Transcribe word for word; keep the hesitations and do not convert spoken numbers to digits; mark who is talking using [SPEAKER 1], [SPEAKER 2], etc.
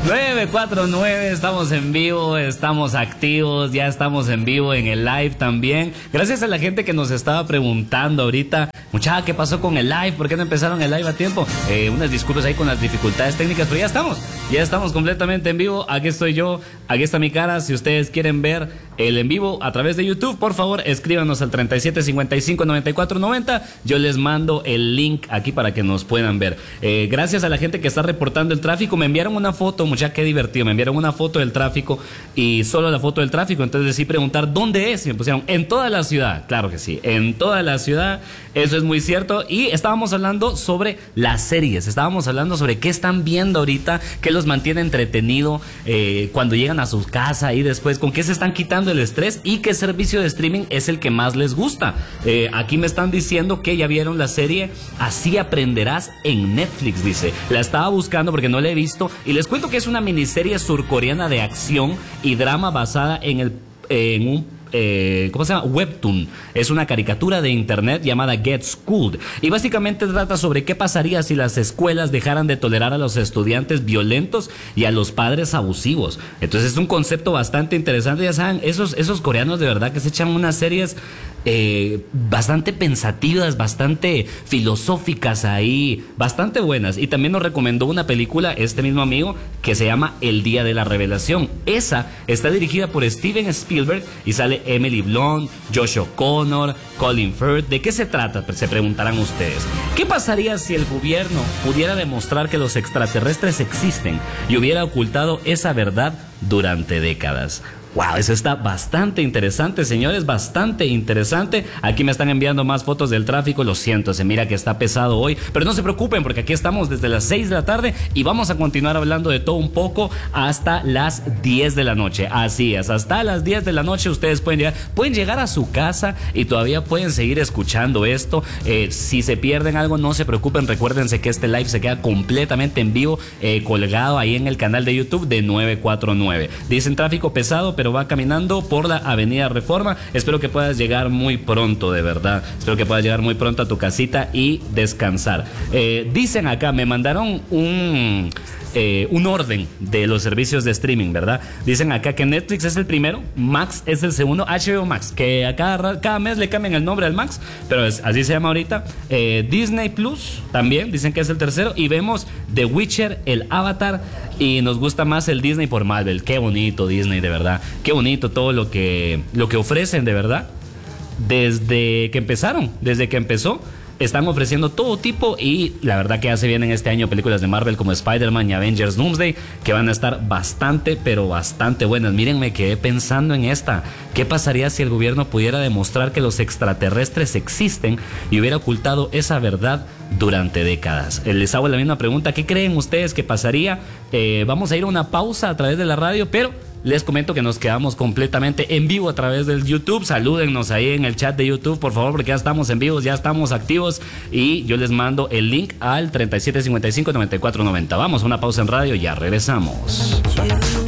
[SPEAKER 1] nueve cuatro nueve, estamos en vivo, estamos activos, ya estamos en vivo en el live también. Gracias a la gente que nos estaba preguntando ahorita, muchacha, ¿qué pasó con el live? ¿Por qué no empezaron el live a tiempo? Eh, unas disculpas ahí con las dificultades técnicas, pero ya estamos, ya estamos completamente en vivo. Aquí estoy yo, aquí está mi cara. Si ustedes quieren ver el en vivo a través de YouTube, por favor, escríbanos al treinta y siete cincuenta y cinco noventa y cuatro noventa. Yo les mando el link aquí para que nos puedan ver. Eh, gracias a la gente que está reportando el tráfico. Me enviaron una foto, muchacha, qué divertido. Me enviaron una foto del tráfico y solo la foto del tráfico. Entonces decidí preguntar dónde es y me pusieron en toda la ciudad. Claro que sí, en toda la ciudad. Eso es muy cierto. Y estábamos hablando sobre las series. Estábamos hablando sobre qué están viendo ahorita, qué los mantiene entretenido eh, cuando llegan a su casa y después con qué se están quitando el estrés y qué servicio de streaming es el que más les gusta. Eh, aquí me están diciendo que ya vieron la serie Así Aprenderás en Netflix, dice. La estaba buscando porque no la he visto y les cuento que es una miniserie surcoreana de acción y drama basada en, el, eh, en un Eh, ¿cómo se llama? Webtoon. Es una caricatura de internet llamada Get Schooled y básicamente trata sobre qué pasaría si las escuelas dejaran de tolerar a los estudiantes violentos y a los padres abusivos. Entonces es un concepto bastante interesante. Ya saben, esos, esos coreanos de verdad que se echan unas series eh, bastante pensativas, bastante filosóficas ahí, bastante buenas. Y también nos recomendó una película este mismo amigo que se llama El Día de la Revelación. Esa está dirigida por Steven Spielberg y sale Emily Blunt, Josh O'Connor, Colin Firth. ¿De qué se trata? Se preguntarán ustedes. ¿Qué pasaría si el gobierno pudiera demostrar que los extraterrestres existen y hubiera ocultado esa verdad durante décadas? Wow, eso está bastante interesante, señores, bastante interesante. Aquí me están enviando más fotos del tráfico. Lo siento, se mira que está pesado hoy, pero no se preocupen porque aquí estamos desde las seis de la tarde y vamos a continuar hablando de todo un poco hasta las diez de la noche. Así es, hasta las diez de la noche ustedes pueden llegar, pueden llegar a su casa y todavía pueden seguir escuchando esto. Eh, si se pierden algo, no se preocupen, recuérdense que este live se queda completamente en vivo, eh, colgado ahí en el canal de YouTube de nueve cuatro nueve. Dicen tráfico pesado, pero va caminando por la avenida Reforma. Espero que puedas llegar muy pronto, de verdad. Espero que puedas llegar muy pronto a tu casita y descansar. Eh, dicen acá, me mandaron un... Eh, un orden de los servicios de streaming, ¿verdad? Dicen acá que Netflix es el primero, Max es el segundo, H B O Max, que a cada, cada mes le cambian el nombre al Max, pero es, así se llama ahorita. eh, Disney Plus también dicen que es el tercero y vemos The Witcher, el Avatar y nos gusta más el Disney por Marvel. Qué bonito Disney, de verdad, qué bonito todo lo que, lo que ofrecen, de verdad, desde que empezaron, desde que empezó. Están ofreciendo todo tipo y la verdad que ya se vienen este año películas de Marvel como Spider-Man y Avengers Doomsday que van a estar bastante, pero bastante buenas. Miren, me quedé pensando en esta. ¿Qué pasaría si el gobierno pudiera demostrar que los extraterrestres existen y hubiera ocultado esa verdad durante décadas? Les hago la misma pregunta. ¿Qué creen ustedes que pasaría? Eh, vamos a ir a una pausa a través de la radio, pero les comento que nos quedamos completamente en vivo a través del YouTube. Salúdennos ahí en el chat de YouTube, por favor, porque ya estamos en vivo, ya estamos activos. Y yo les mando el link al treinta y siete cincuenta y cinco noventa y cuatro noventa. Vamos a una pausa en radio y ya regresamos.